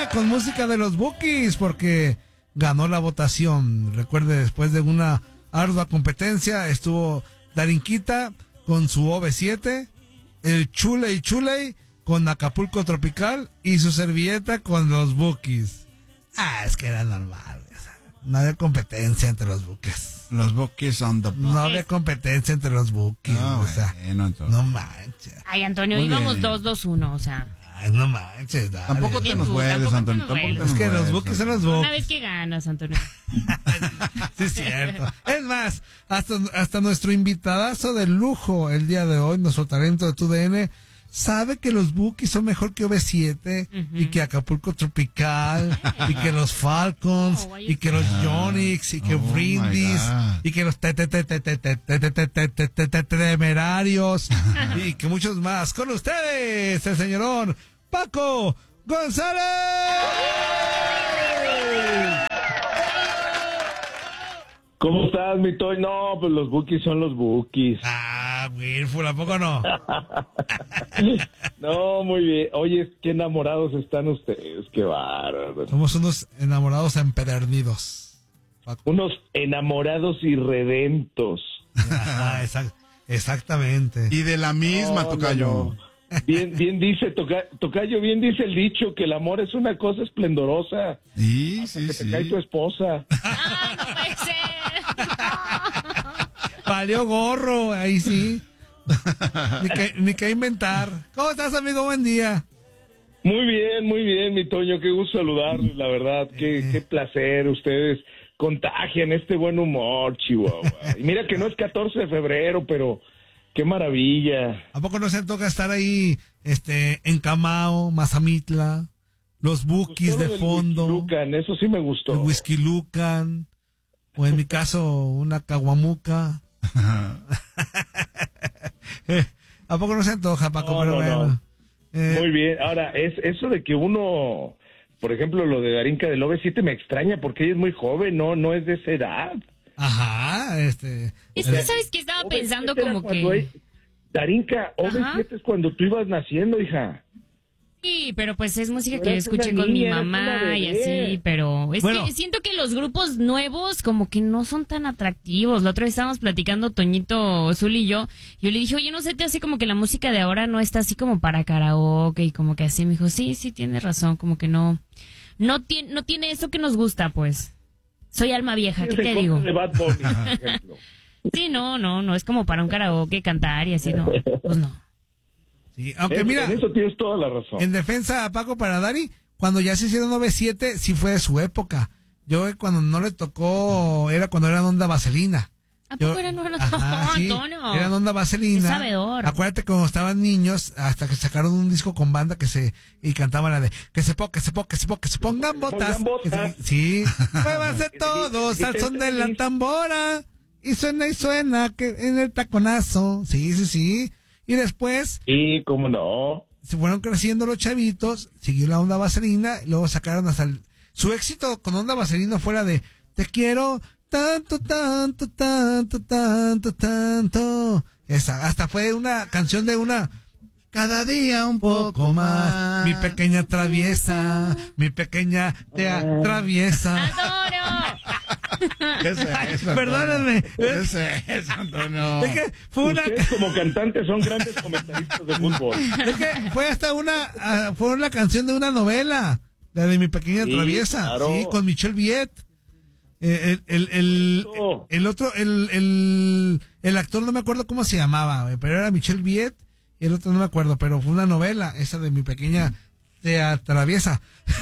con música de los Bukis porque ganó la votación. Recuerde, después de una ardua competencia estuvo Darinquita con su OV7, el Chuley Chuley con Acapulco Tropical y su servilleta con los Bukis. Es que era normal. No había competencia entre los Bukis. Los Bukis on the block. No había competencia entre los Bukis. No manches. Ay, Antonio, íbamos 2-2-1, o sea. Ay, no manches, dale. Tampoco te nos vuelves, Antonio. Es que los Bukis son los Bukis. Una vez que ganas, Antonio. Sí, es cierto. Es más, hasta nuestro invitadazo de lujo el día de hoy, nuestro talento de TUDN, sabe que los Bukis son mejor que OV7 y que Acapulco Tropical y que los Falcons y que los Yonix y que Brindis y que los Temerarios y que muchos más. Con ustedes, el señorón Paco González. ¿Cómo estás, mi Toy? No, pues los Bukis son los Bukis. Wilful, ¿a poco no? No, muy bien. Oye, qué enamorados están ustedes, qué bárbaro. Somos unos enamorados empedernidos. Paco. Unos enamorados irredentos. Exactamente. Y de la misma, Tocayo. No. Bien dice, Tocayo, bien dice el dicho que el amor es una cosa esplendorosa. Sí, hasta que te cae tu esposa. No puede ser. Valió gorro, ahí sí. Ni que inventar. ¿Cómo estás, amigo? Buen día. Muy bien, mi Toño. Qué gusto saludarles, la verdad. Qué placer. Ustedes contagian este buen humor, Chihuahua. Y mira que no es 14 de febrero, pero qué maravilla. ¿A poco no se toca estar ahí, en Camao, Mazamitla, los Bukis de fondo? Lucan, eso sí me gustó. El Whisky Lucan, o en mi caso, una caguamuca. ¿A poco no se antoja, Paco? No, pero bueno. Muy bien. Ahora, eso de que uno, por ejemplo, lo de Darinka del OV7 me extraña porque ella es muy joven, no es de esa edad. Ajá, Es que, ¿sabes qué? Estaba pensando como que... Darinka, OV7 es cuando tú ibas naciendo, hija. Sí, pero pues es música que yo escuché con mi mamá y así, pero es que siento que los grupos nuevos como que no son tan atractivos. La otra vez estábamos platicando Toñito, Zul y yo le dije, oye, ¿no se te hace como que la música de ahora no está así como para karaoke y como que así? Me dijo, sí, tienes razón, como que no tiene eso que nos gusta, pues. Soy alma vieja, ¿qué te digo? De Bad Bunny, por ejemplo. Sí, no es como para un karaoke cantar y así, no, pues no. Sí, aunque mira, en eso tienes toda la razón. En defensa, Paco, para Dari, cuando ya se hicieron OV7, sí fue de su época. Yo cuando no le tocó, era cuando eran onda vaselina. ¿A poco eran onda vaselina? Sí, Antonio. eran onda vaselina. Qué sabedor. Acuérdate cuando estaban niños, hasta que sacaron un disco con banda y cantaban la de que se pongan botas. Sí, muévanse todos al son de la tambora. Y suena que en el taconazo. Sí. Y después... Sí, cómo no. Se fueron creciendo los chavitos, siguió la onda vaselina, y luego sacaron hasta su éxito con onda vaselina fuera de te quiero tanto. Esa, hasta fue una canción de una... Cada día un poco más, mi pequeña traviesa, mi pequeña te atraviesa. ¡Adoro! Perdónenme. Ese es, Antonio. Es que fue Ustedes como cantantes son grandes comentaristas de fútbol. Es que fue hasta fue una canción de una novela, la de mi pequeña traviesa, claro. sí, con Michel Viet. El otro, el actor no me acuerdo cómo se llamaba, pero era Michel Viet. Y el otro no me acuerdo, pero fue una novela, esa de mi pequeña te atraviesa.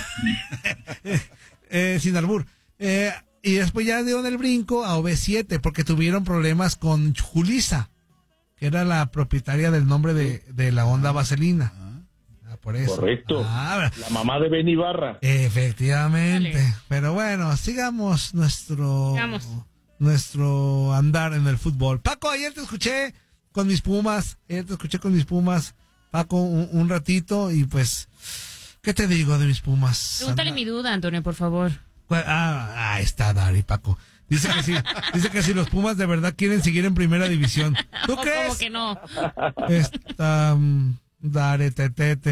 Sin albur. Y después ya dieron el brinco a OV7 porque tuvieron problemas con Julissa, que era la propietaria del nombre de la onda vaselina. Por eso. Correcto. La mamá de Ben Ibarra. Efectivamente. Vale. Pero bueno, sigamos nuestro andar en el fútbol. Paco, ayer te escuché con mis Pumas, Paco, un ratito, y pues, ¿qué te digo de mis Pumas? Pregúntale mi duda, Antonio, por favor. Ahí está Dari, Paco. Dice que si los Pumas de verdad quieren seguir en primera división. ¿Tú crees? ¿Cómo que no? Dari, tetete.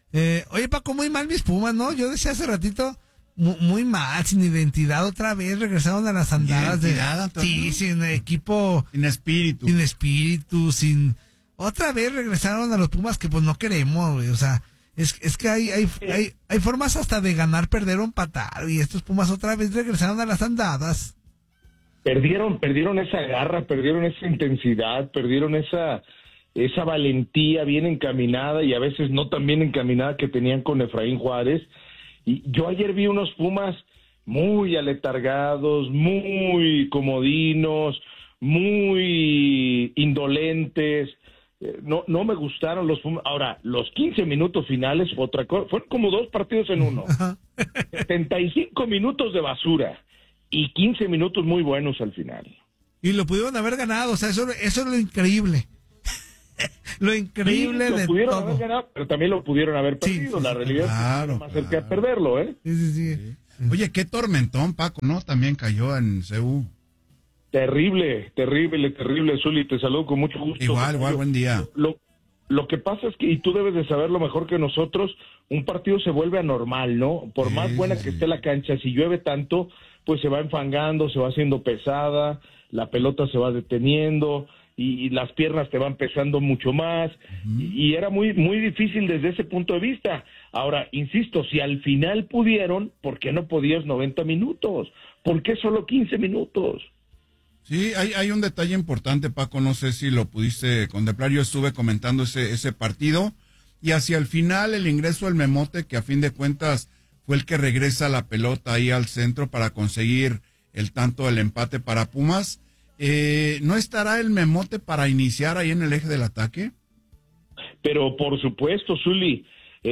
Oye, Paco, muy mal mis Pumas, ¿no? Yo decía hace ratito, muy mal, sin identidad, otra vez regresaron a las andadas sí, sin equipo. Sin espíritu. Sin espíritu, otra vez regresaron a los Pumas que pues no queremos, güey, o sea, es que hay formas hasta de ganar, perder o empatar, y estos Pumas otra vez regresaron a las andadas. Perdieron esa garra, perdieron esa intensidad, perdieron esa valentía bien encaminada y a veces no tan bien encaminada que tenían con Efraín Juárez. Y yo ayer vi unos Pumas muy aletargados, muy comodinos, muy indolentes. No me gustaron los Pumas. Ahora, los 15 minutos finales, otra cosa, fueron como 2 partidos en uno. 75 minutos de basura y 15 minutos muy buenos al final. Y lo pudieron haber ganado, o sea, eso es lo increíble. Lo increíble sí, lo de pudieron todo. haber ganado, pero también lo pudieron haber perdido. Sí, la realidad claro, es que más cerca de perderlo, ¿eh? Sí. Oye, qué tormentón, Paco, ¿no? También cayó en CU. Terrible, Zuli, te saludo con mucho gusto. Igual, buen día. Lo que pasa es que, y tú debes de saberlo mejor que nosotros, un partido se vuelve anormal, ¿no? Por más buena que esté la cancha, si llueve tanto, pues se va enfangando, se va haciendo pesada, la pelota se va deteniendo y las piernas te van pesando mucho más, y era muy difícil desde ese punto de vista. Ahora, insisto, si al final pudieron, ¿por qué no podías 90 minutos? ¿Por qué solo 15 minutos? Sí, hay un detalle importante, Paco, no sé si lo pudiste contemplar, yo estuve comentando ese partido, y hacia el final el ingreso del Memote, que a fin de cuentas fue el que regresa la pelota ahí al centro para conseguir el tanto del empate para Pumas. ¿No estará el Memote para iniciar ahí en el eje del ataque? Pero por supuesto, Zuli,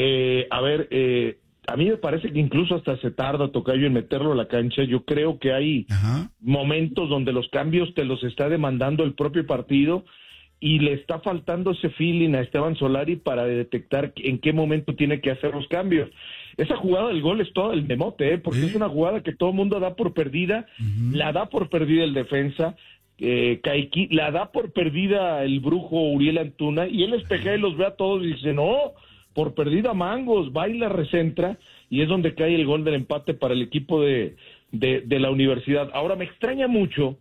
a mí me parece que incluso hasta se tarda, Tocayo, en meterlo a la cancha. Yo creo que hay momentos donde los cambios te los está demandando el propio partido y le está faltando ese feeling a Esteban Solari para detectar en qué momento tiene que hacer los cambios. Esa jugada del gol es toda el Memote, porque es una jugada que todo el mundo da por perdida, la da por perdida el defensa, la da por perdida el brujo Uriel Antuna, y él espejea y los ve a todos y dice, no, por perdida Mangos, va y la recentra, y es donde cae el gol del empate para el equipo de la Universidad. Ahora, me extraña mucho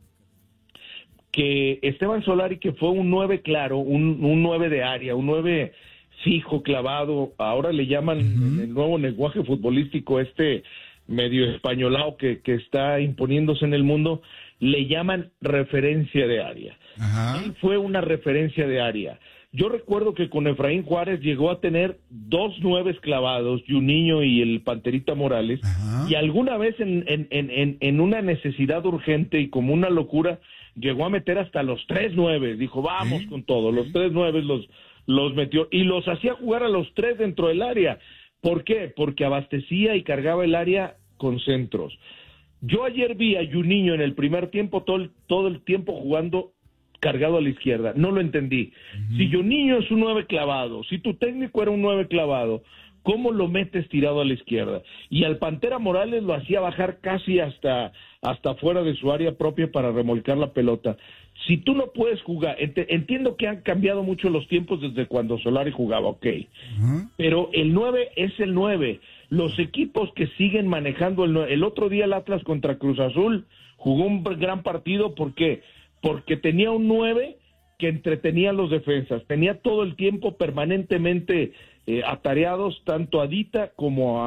que Esteban Solari, que fue un 9 claro, un 9 de área, un 9 fijo, clavado, ahora le llaman en el nuevo lenguaje futbolístico medio españolado que está imponiéndose en el mundo, le llaman referencia de área. Él fue una referencia de área. Yo recuerdo que con Efraín Juárez llegó a tener 2 9 clavados, Juninho y el Panterita Morales, y alguna vez en una necesidad urgente y como una locura, llegó a meter hasta los 3 9, dijo, vamos con todo, los 3 9 los metió, y los hacía jugar a los 3 dentro del área. ¿Por qué? Porque abastecía y cargaba el área con centros. Yo ayer vi a Juninho en el primer tiempo, todo el tiempo jugando cargado a la izquierda, no lo entendí. Si Juninho es un 9 clavado, si tu técnico era un 9 clavado, ¿cómo lo metes tirado a la izquierda? Y al Pantera Morales lo hacía bajar casi hasta fuera de su área propia para remolcar la pelota. Si tú no puedes jugar, entiendo que han cambiado mucho los tiempos desde cuando Solari jugaba, ok, pero el 9 es el 9. Los equipos que siguen manejando el 9, el otro día el Atlas contra Cruz Azul jugó un gran partido, ¿por qué? Porque tenía un 9 que entretenía a los defensas, tenía todo el tiempo permanentemente atareados tanto a Dita como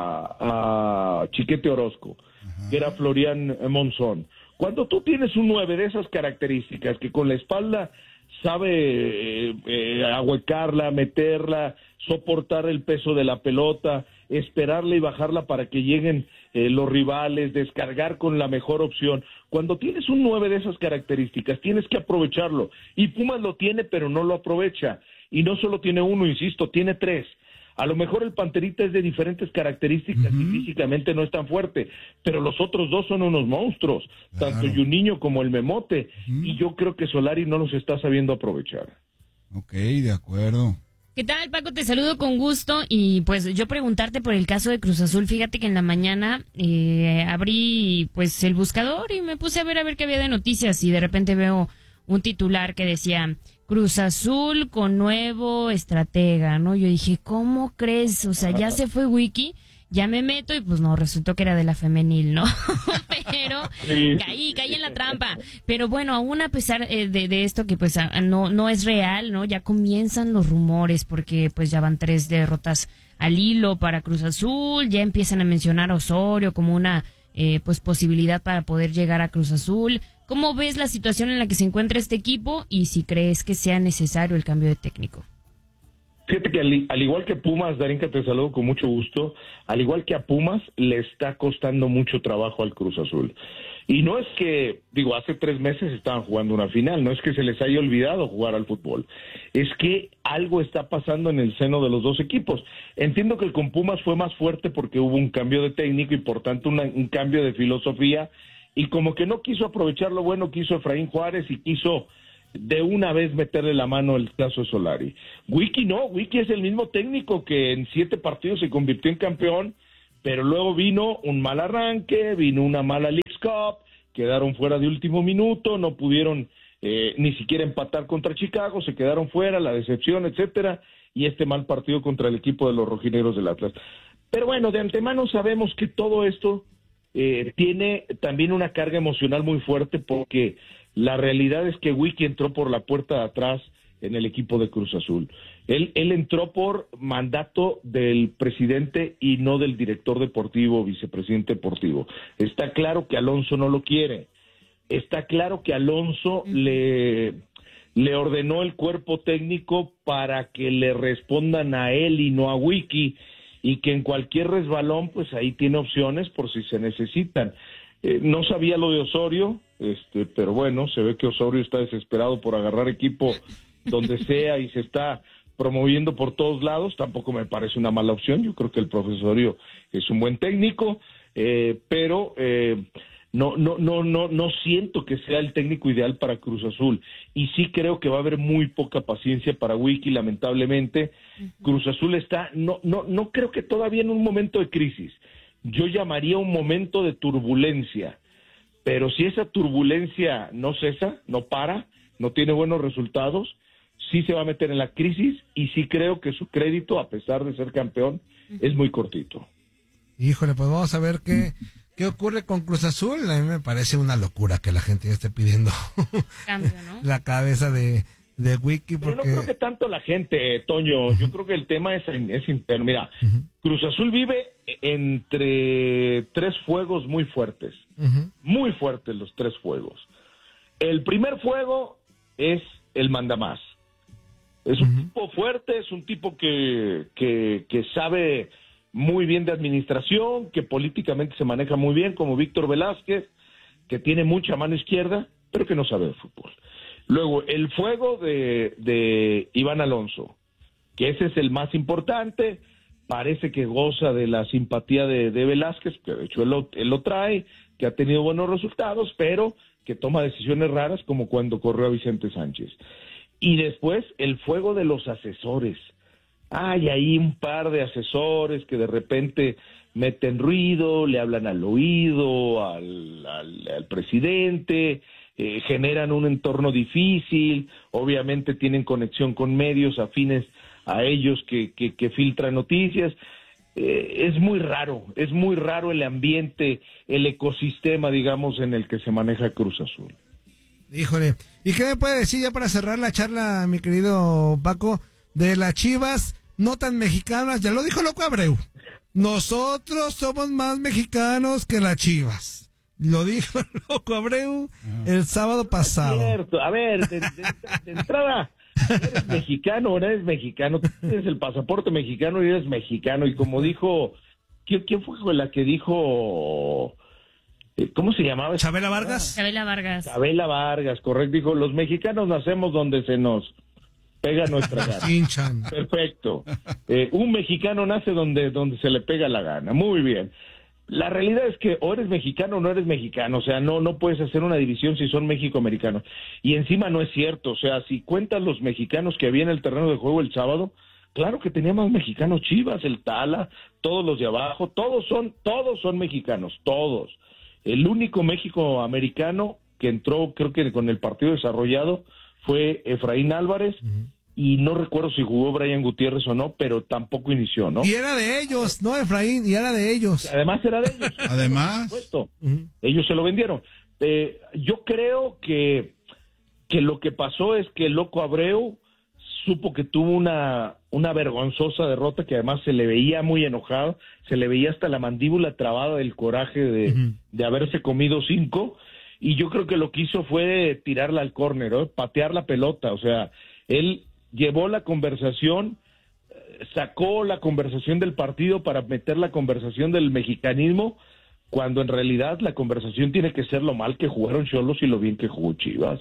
a Chiquete Orozco, que era Florian Monzón. Cuando tú tienes un 9 de esas características, que con la espalda sabe ahuecarla, meterla, soportar el peso de la pelota, esperarla y bajarla para que lleguen los rivales, descargar con la mejor opción. Cuando tienes un 9 de esas características, tienes que aprovecharlo. Y Pumas lo tiene, pero no lo aprovecha. Y no solo tiene uno, insisto, tiene 3. A lo mejor el Panterita es de diferentes características y físicamente no es tan fuerte, pero los otros 2 son unos monstruos, tanto Juninho como el Memote, y yo creo que Solari no los está sabiendo aprovechar. Ok, de acuerdo. ¿Qué tal, Paco? Te saludo con gusto y pues yo preguntarte por el caso de Cruz Azul. Fíjate que en la mañana abrí pues el buscador y me puse a ver qué había de noticias y de repente veo un titular que decía: Cruz Azul con nuevo estratega, ¿no? Yo dije, ¿cómo crees? O sea, ya se fue Wiki, ya me meto y pues no, resultó que era de la femenil, ¿no? Pero caí en la trampa. Pero bueno, aún a pesar de esto que pues no es real, ¿no? Ya comienzan los rumores porque pues ya van 3 derrotas al hilo para Cruz Azul, ya empiezan a mencionar a Osorio como una pues posibilidad para poder llegar a Cruz Azul. ¿Cómo ves la situación en la que se encuentra este equipo y si crees que sea necesario el cambio de técnico? Fíjate que al igual que Pumas, Darinka, te saludo con mucho gusto, al igual que a Pumas, le está costando mucho trabajo al Cruz Azul. Y no es que, hace 3 meses estaban jugando una final, no es que se les haya olvidado jugar al fútbol, es que algo está pasando en el seno de los dos equipos. Entiendo que el con Pumas fue más fuerte porque hubo un cambio de técnico y por tanto un cambio de filosofía, y como que no quiso aprovechar lo bueno que hizo Efraín Juárez y quiso de una vez meterle la mano el caso de Solari. Wiki no, Wiki es el mismo técnico que en 7 partidos se convirtió en campeón, pero luego vino un mal arranque, vino una mala Leagues Cup, quedaron fuera de último minuto, no pudieron ni siquiera empatar contra Chicago, se quedaron fuera, la decepción, etcétera, y este mal partido contra el equipo de los rojinegros del Atlas. Pero bueno, de antemano sabemos que todo esto tiene también una carga emocional muy fuerte porque la realidad es que Wiki entró por la puerta de atrás en el equipo de Cruz Azul. Él entró por mandato del presidente y no del director deportivo o vicepresidente deportivo. Está claro que Alonso no lo quiere. Está claro que Alonso le ordenó el cuerpo técnico para que le respondan a él y no a Wiki, y que en cualquier resbalón, pues ahí tiene opciones por si se necesitan. No sabía lo de Osorio, pero bueno, se ve que Osorio está desesperado por agarrar equipo donde sea y se está promoviendo por todos lados. Tampoco me parece una mala opción. Yo creo que el profesor Osorio es un buen técnico, pero no siento que sea el técnico ideal para Cruz Azul, y sí creo que va a haber muy poca paciencia para Wiki, lamentablemente. Cruz Azul está, no creo que todavía en un momento de crisis, yo llamaría un momento de turbulencia, pero si esa turbulencia no cesa, no para, no tiene buenos resultados, sí se va a meter en la crisis, y sí creo que su crédito, a pesar de ser campeón, es muy cortito. Híjole, pues vamos a ver ¿qué ocurre con Cruz Azul? A mí me parece una locura que la gente ya esté pidiendo cambio, ¿no? La cabeza de Wiki. Porque... Pero no creo que tanto la gente, Toño. Yo creo que el tema es interno. Mira, Cruz Azul vive entre 3 fuegos muy fuertes. Muy fuertes los 3 fuegos. El primer fuego es el mandamás. Es un tipo fuerte, es un tipo que sabe muy bien de administración, que políticamente se maneja muy bien, como Víctor Velázquez, que tiene mucha mano izquierda, pero que no sabe de fútbol. Luego, el fuego de Iván Alonso, que ese es el más importante, parece que goza de la simpatía de Velázquez, que de hecho él lo trae, que ha tenido buenos resultados, pero que toma decisiones raras, como cuando corrió a Vicente Sánchez. Y después, el fuego de los asesores. Hay ahí un par de asesores que de repente meten ruido, le hablan al oído al presidente, generan un entorno difícil, obviamente tienen conexión con medios afines a ellos que filtran noticias. Es muy raro el ambiente, el ecosistema, digamos, en el que se maneja Cruz Azul. Híjole, ¿y qué me puede decir ya para cerrar la charla, mi querido Paco, de las Chivas no tan mexicanas? Ya lo dijo Loco Abreu, nosotros somos más mexicanos que las Chivas. Lo dijo Loco Abreu el sábado pasado. Es cierto. A ver, de entrada, ¿eres mexicano o no eres mexicano? Tienes el pasaporte mexicano y eres mexicano. Y como dijo, ¿quién fue la que dijo? ¿Cómo se llamaba? ¿Chabela Vargas? Chabela Vargas, correcto. Dijo, los mexicanos nacemos donde se nos pega nuestra gana. Hinchan. Perfecto. Un mexicano nace donde se le pega la gana. Muy bien. La realidad es que o eres mexicano o no eres mexicano, o sea, no puedes hacer una división si son mexicoamericanos. Y encima no es cierto, o sea, si cuentas los mexicanos que había en el terreno de juego el sábado, claro que teníamos mexicanos, Chivas, el Tala, todos los de abajo, todos son mexicanos, todos. El único mexicoamericano que entró, creo que con el partido desarrollado, fue Efraín Álvarez, y no recuerdo si jugó Brian Gutiérrez o no, pero tampoco inició, ¿no? Y era de ellos, ¿no, Efraín? Y era de ellos. Además era de ellos. Además. Por supuesto. Ellos se lo vendieron. Yo creo que lo que pasó es que el Loco Abreu supo que tuvo una vergonzosa derrota, que además se le veía muy enojado, se le veía hasta la mandíbula trabada del coraje de haberse comido 5, y yo creo que lo que hizo fue tirarla al córner, ¿no? Patear la pelota. O sea, él llevó la conversación, sacó la conversación del partido para meter la conversación del mexicanismo, cuando en realidad la conversación tiene que ser lo mal que jugaron Xolos y lo bien que jugó Chivas.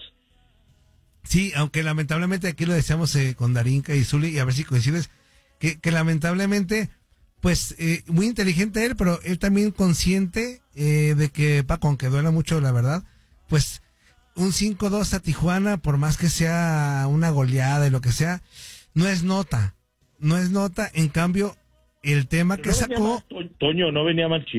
Sí, aunque lamentablemente aquí lo decíamos con Darinka y Zuli, y a ver si coincides, que lamentablemente, pues muy inteligente él, pero él también consciente de que, Paco, aunque duela mucho la verdad, pues un 5-2 a Tijuana, por más que sea una goleada y lo que sea, no es nota. En cambio, el tema que sacó... Toño, no venía mal.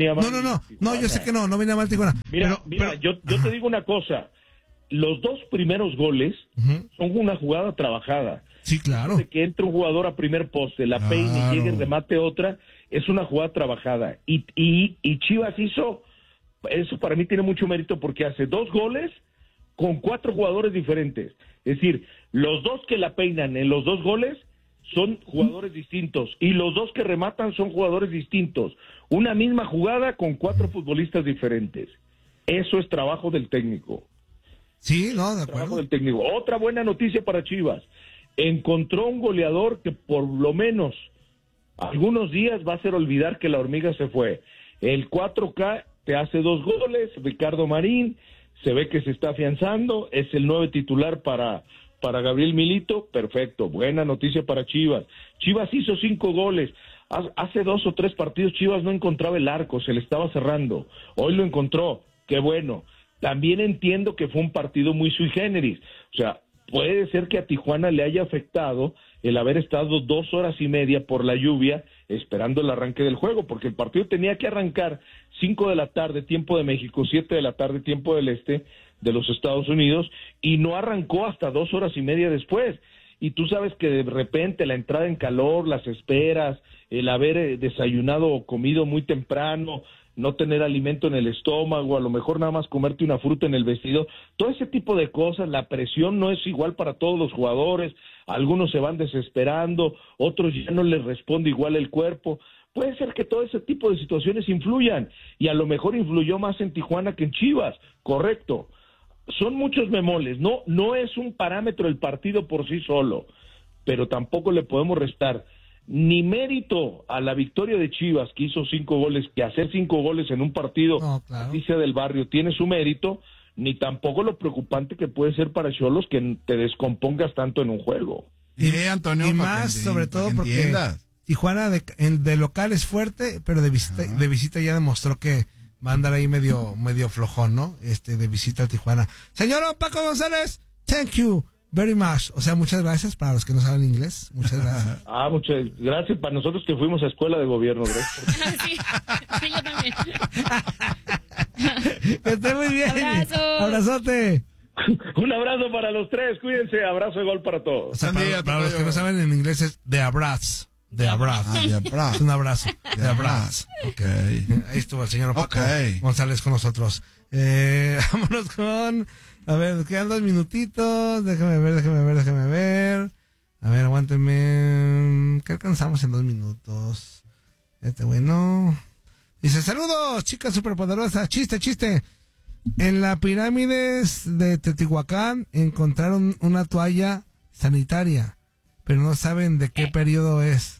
No, yo sé que no venía mal Tijuana. Mira, yo te digo una cosa. Los 2 primeros goles son una jugada trabajada. Sí, claro. De que entre un jugador a primer poste, la peine y llegue y remate otra, es una jugada trabajada. Y Chivas hizo, eso para mí tiene mucho mérito, porque hace 2 goles con 4 jugadores diferentes. Es decir, los 2 que la peinan en los 2 goles son jugadores distintos, y los 2 que rematan son jugadores distintos. Una misma jugada con 4 futbolistas diferentes. Eso es trabajo del técnico. Sí, no, de acuerdo. Del técnico. Otra buena noticia para Chivas. Encontró un goleador que por lo menos algunos días va a hacer olvidar que la hormiga se fue. El 4K te hace 2 goles, Ricardo Marín, se ve que se está afianzando, es el 9 titular para Gabriel Milito, perfecto, buena noticia para Chivas. Chivas hizo 5 goles. Hace 2 o 3 partidos Chivas no encontraba el arco, se le estaba cerrando. Hoy lo encontró, qué bueno. También entiendo que fue un partido muy sui generis. O sea, puede ser que a Tijuana le haya afectado el haber estado 2 horas y media por la lluvia esperando el arranque del juego, porque el partido tenía que arrancar 5 de la tarde, tiempo de México, 7 de la tarde, tiempo del este de los Estados Unidos, y no arrancó hasta 2 horas y media después. Y tú sabes que de repente la entrada en calor, las esperas, el haber desayunado o comido muy temprano, no tener alimento en el estómago, a lo mejor nada más comerte una fruta en el vestido, todo ese tipo de cosas, la presión no es igual para todos los jugadores, algunos se van desesperando, otros ya no les responde igual el cuerpo. Puede ser que todo ese tipo de situaciones influyan, y a lo mejor influyó más en Tijuana que en Chivas, correcto. Son muchos bemoles, no es un parámetro el partido por sí solo, pero tampoco le podemos restar ni mérito a la victoria de Chivas, que hizo 5 goles, que hacer 5 goles en un partido, claro, así sea del barrio, tiene su mérito, ni tampoco lo preocupante que puede ser para Xolos que te descompongas tanto en un juego. Antonio, y más, sobre todo porque Tijuana de local es fuerte, pero de visita ya demostró que va a andar ahí medio flojón, ¿no? De visita a Tijuana. Señor Paco González, thank you very much. O sea, muchas gracias para los que no saben inglés. Muchas gracias. Muchas gracias para nosotros que fuimos a escuela de gobierno. Sí, yo también. Que esté muy bien. Abrazo. Abrazote. Un abrazo para los 3, cuídense, abrazo de gol para todos. O sea, para los que no saben en inglés es de abrazo. De abrazo. Es un abrazo. De abrazo. Okay. Ahí estuvo el señor Paco González con nosotros. Vámonos con... A ver, quedan 2 minutitos. Déjame ver. A ver, aguántenme. ¿Qué alcanzamos en 2 minutos? Bueno. Dice, saludos, chicas superpoderosas. Chiste. En la pirámides de Teotihuacán encontraron una toalla sanitaria, pero no saben de qué periodo es.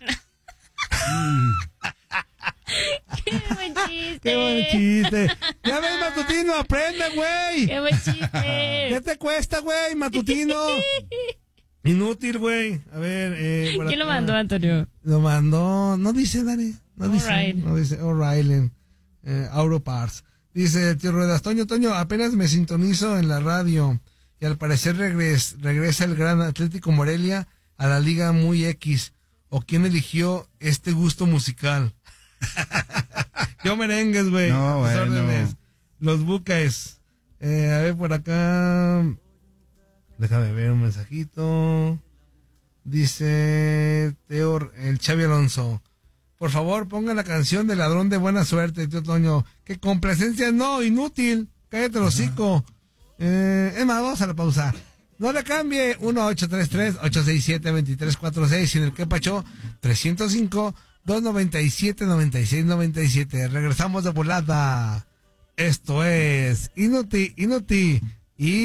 ¡Qué buen chiste! ¡Qué buen chiste! ¡Ya ves, Matutino! ¡Aprende, güey! ¡Qué buen chiste! ¿Qué te cuesta, güey, Matutino? Inútil, güey. A ver, ¿quién lo mandó, Antonio? Lo mandó... No dice, Dani. No dice O'Reilly. Auroparts. Dice el tío Ruedas, Toño, apenas me sintonizo en la radio y al parecer regresa el gran Atlético Morelia a la Liga Muy X. ¿O quién eligió este gusto musical? Yo merengues, güey. No, bueno. Los buques. A ver, por acá. Déjame ver un mensajito. Dice el Xavi Alonso. Por favor, ponga la canción de Ladrón de Buena Suerte, tío Toño. Que complacencia no, inútil. Cállate el hocico. Es más, vamos a la pausa. No le cambie. 1-833-867-2346. Y en el que pachó 305-297-9697. Regresamos de volada. Esto es Inútil. Y